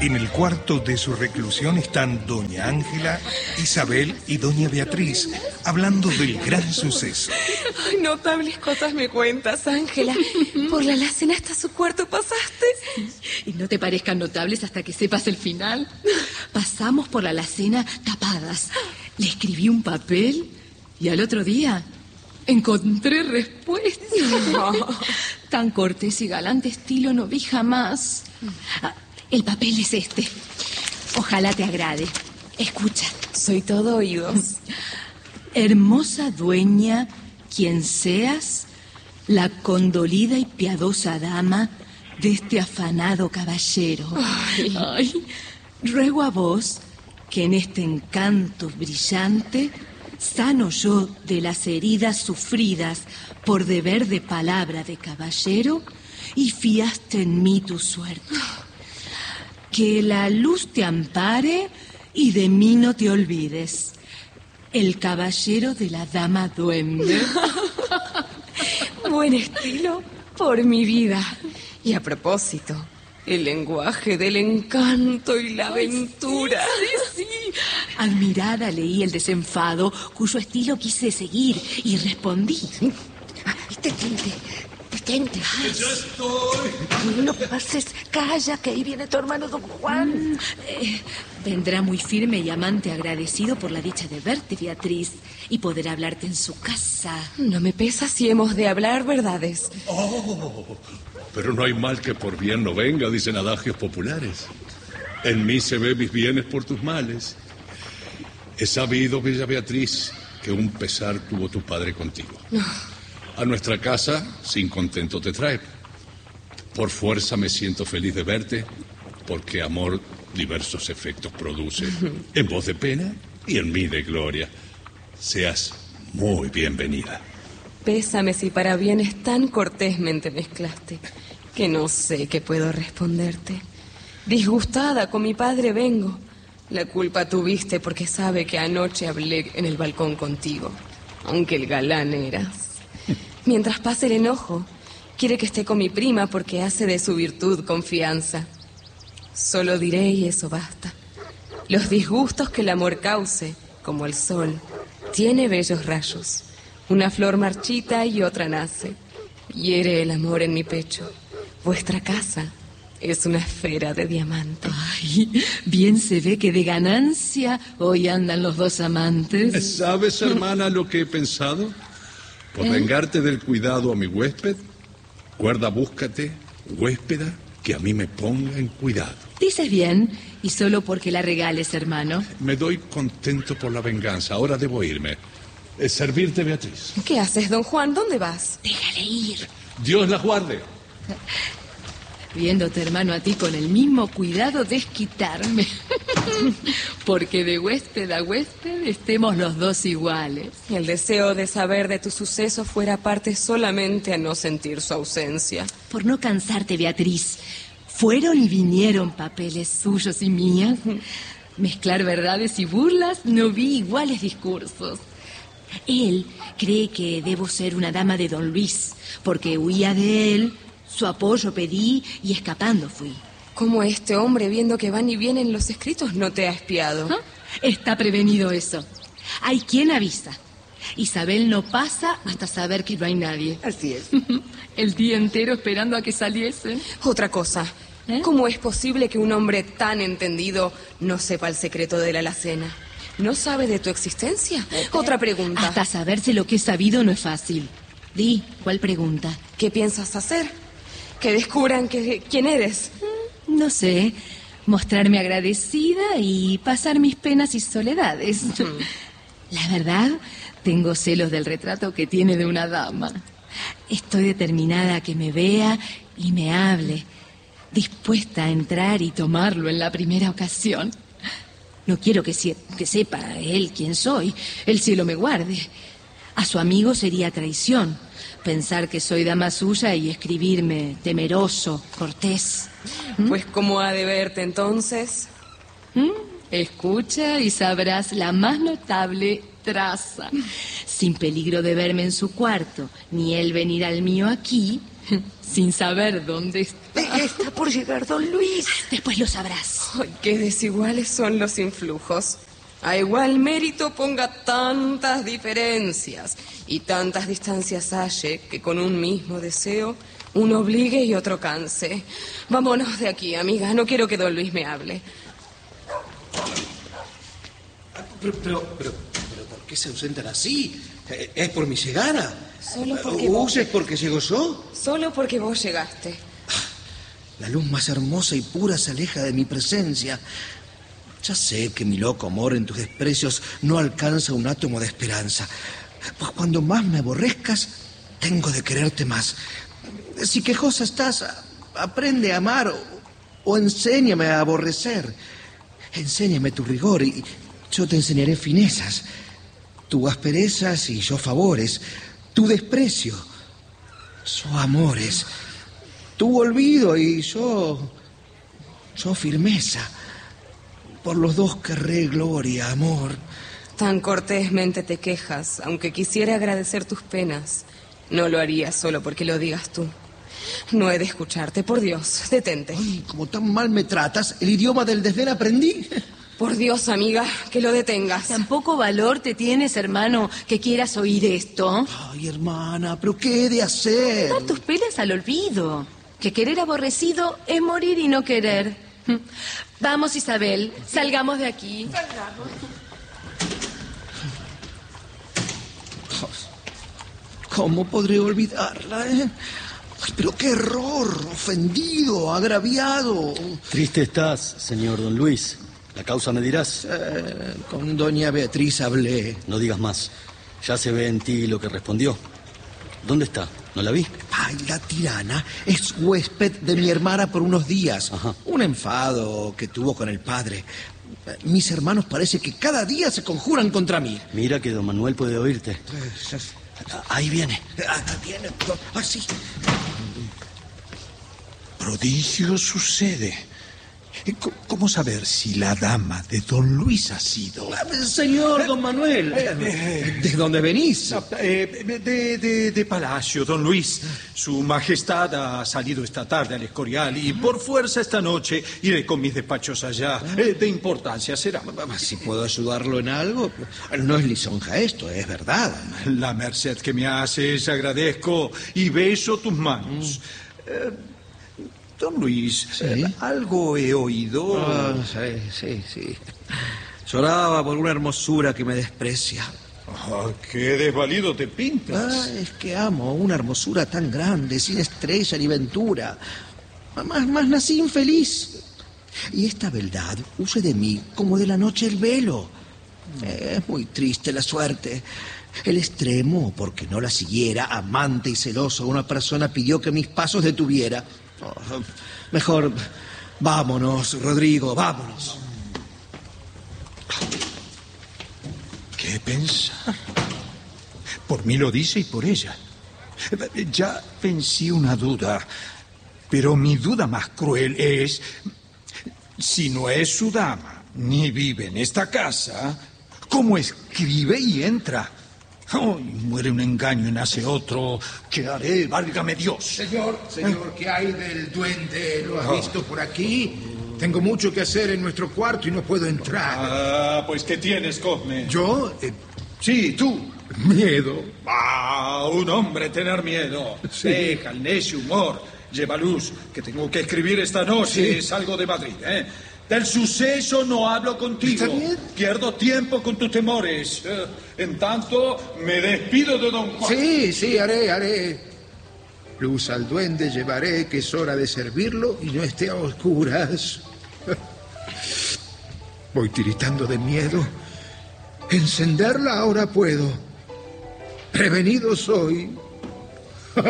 En el cuarto de su reclusión están doña Ángela, Isabel y doña Beatriz hablando del gran suceso. Ay, notables cosas me cuentas, Ángela. Por la alacena hasta su cuarto pasaste. Y no te parezcan notables hasta que sepas el final. Pasamos por la alacena tapadas. Le escribí un papel y al otro día encontré respuesta. Tan cortés y galante estilo no vi jamás. El papel es este. Ojalá te agrade. Escucha. Soy todo oídos. Hermosa dueña, quien seas, la condolida y piadosa dama de este afanado caballero. Ay, ruego a vos que en este encanto brillante, sano yo de las heridas sufridas por deber de palabra de caballero, y fiaste en mí tu suerte. Que la luz te ampare y de mí no te olvides. El caballero de la dama duende. Buen estilo por mi vida. Y a propósito, el lenguaje del encanto y la aventura. Sí. Admirada leí el desenfado, cuyo estilo quise seguir y respondí. Detente. ¡Ya estoy! No pases, calla, que ahí viene tu hermano don Juan. Vendrá muy firme y amante agradecido por la dicha de verte, Beatriz, y poder hablarte en su casa. No me pesa si hemos de hablar verdades. Oh, pero no hay mal que por bien no venga, dicen adagios populares. En mí se ve mis bienes por tus males. He sabido, bella Beatriz, que un pesar tuvo tu padre contigo. A nuestra casa, sin contento te trae. Por fuerza me siento feliz de verte, porque amor diversos efectos produce. En vos de pena y en mí de gloria. Seas muy bienvenida. Pésame si para bienes tan cortésmente mezclaste, que no sé qué puedo responderte. Disgustada con mi padre vengo. La culpa tuviste porque sabe que anoche hablé en el balcón contigo, aunque el galán eras. Mientras pase el enojo, quiere que esté con mi prima porque hace de su virtud confianza. Solo diré y eso basta. Los disgustos que el amor cause, como el sol, tiene bellos rayos. Una flor marchita y otra nace. Hiere el amor en mi pecho. Vuestra casa es una esfera de diamante. Ay, bien se ve que de ganancia hoy andan los dos amantes. ¿Sabes, hermana, lo que he pensado? Por vengarte del cuidado a mi huésped, guarda, búscate, huéspeda, que a mí me ponga en cuidado. Dices bien, y solo porque la regales, hermano. Me doy contento por la venganza. Ahora debo irme. Servirte, Beatriz. ¿Qué haces, don Juan? ¿Dónde vas? Déjale ir. Dios la guarde. Viéndote, hermano, a ti con el mismo cuidado, desquitarme. Porque de huésped a huésped estemos los dos iguales. El deseo de saber de tu suceso fuera parte solamente a no sentir su ausencia. Por no cansarte, Beatriz, fueron y vinieron papeles suyos y mías. Mezclar verdades y burlas, no vi iguales discursos. Él cree que debo ser una dama de don Luis, porque huía de él, su apoyo pedí y escapando fui. ¿Cómo este hombre, viendo que van y vienen los escritos, no te ha espiado? Está prevenido eso. Hay quien avisa. Isabel no pasa hasta saber que no hay nadie. Así es. El día entero esperando a que saliesen. Otra cosa. ¿Cómo es posible que un hombre tan entendido no sepa el secreto de la alacena? ¿No sabe de tu existencia? Otra pregunta. Hasta saberse lo que he sabido no es fácil. Di, ¿cuál pregunta? ¿Qué piensas hacer? Que descubran quién eres. No sé, mostrarme agradecida y pasar mis penas y soledades. La verdad, tengo celos del retrato que tiene de una dama. Estoy determinada a que me vea y me hable, dispuesta a entrar y tomarlo en la primera ocasión. No quiero que sepa él quién soy, el cielo me guarde. A su amigo sería traición pensar que soy dama suya y escribirme temeroso, cortés. Pues ¿cómo ha de verte entonces? Escucha y sabrás la más notable traza. Sin peligro de verme en su cuarto, ni él venir al mío aquí, sin saber dónde está. Está por llegar don Luis. Después lo sabrás. Ay, qué desiguales son los influjos. A igual mérito ponga tantas diferencias y tantas distancias halle que con un mismo deseo uno obligue y otro canse. Vámonos de aquí, amiga. No quiero que don Luis me hable. Pero, ¿por qué se ausentan así? ¿Es por mi llegada? Solo porque vos... ¿Es porque llego yo? Solo porque vos llegaste. La luz más hermosa y pura se aleja de mi presencia. Ya sé que mi loco amor en tus desprecios no alcanza un átomo de esperanza. Pues cuando más me aborrezcas, tengo de quererte más. Si quejosa estás, aprende a amar o enséñame a aborrecer. Enséñame tu rigor y yo te enseñaré finezas. Tu asperezas y yo favores. Tu desprecio, yo amores. Tu olvido y yo firmeza. Por los dos querré gloria, amor. Tan cortésmente te quejas, aunque quisiera agradecer tus penas. No lo haría solo porque lo digas tú. No he de escucharte, por Dios, detente. Ay, como tan mal me tratas, el idioma del desdén aprendí. Por Dios, amiga, que lo detengas. Tampoco valor te tienes, hermano, que quieras oír esto. Ay, hermana, ¿pero qué he de hacer? Dar tus penas al olvido. Que querer aborrecido es morir y no querer. Vamos, Isabel, salgamos de aquí. ¿Cómo podré olvidarla, Ay, pero qué error, ofendido, agraviado. Triste estás, señor don Luis. La causa me dirás. Con doña Beatriz hablé. No digas más. Ya se ve en ti lo que respondió. ¿Dónde está? ¿No la vi? Ay, la tirana es huésped de mi hermana por unos días. Ajá. Un enfado que tuvo con el padre. Mis hermanos parece que cada día se conjuran contra mí. Mira que don Manuel puede oírte. Ahí viene. Viene. Sí. Prodigio sucede. ¿Cómo saber si la dama de don Luis ha sido? Señor don Manuel, ¿de dónde venís? De Palacio, don Luis. Su Majestad ha salido esta tarde al Escorial y por fuerza esta noche iré con mis despachos allá. De importancia será. Si puedo ayudarlo en algo, no es lisonja esto, es verdad. La merced que me haces agradezco y beso tus manos. Don Luis, ¿Sí? algo he oído. Sí. Lloraba por una hermosura que me desprecia. ¡Qué desvalido te pintas! Es que amo una hermosura tan grande, sin estrella ni ventura. Más nací infeliz. Y esta beldad huye de mí como de la noche el velo. Es muy triste la suerte. El extremo, porque no la siguiera, amante y celoso, una persona pidió que mis pasos detuviera. Mejor vámonos, Rodrigo, vámonos. ¿Qué pensar? Por mí lo dice y por ella. Ya vencí una duda, pero mi duda más cruel es, si no es su dama, ni vive en esta casa, ¿cómo escribe y entra? ¡Ay, muere un engaño y nace otro! ¿Qué haré? ¡Válgame Dios! Señor, ¿qué hay del duende? ¿Lo has visto por aquí? Tengo mucho que hacer en nuestro cuarto y no puedo entrar. Pues ¿qué tienes, Cosme? ¿Yo? Sí, tú. Miedo. Un hombre tener miedo. Sí. Deja el necio humor. Lleva luz, que tengo que escribir esta noche. Sí. Salgo de Madrid, Del suceso no hablo contigo. ¿Está bien? Pierdo tiempo con tus temores. En tanto, me despido de don Juan. Sí, haré. Luz al duende llevaré, que es hora de servirlo y no esté a oscuras. Voy tiritando de miedo. Encenderla ahora puedo. Prevenido soy.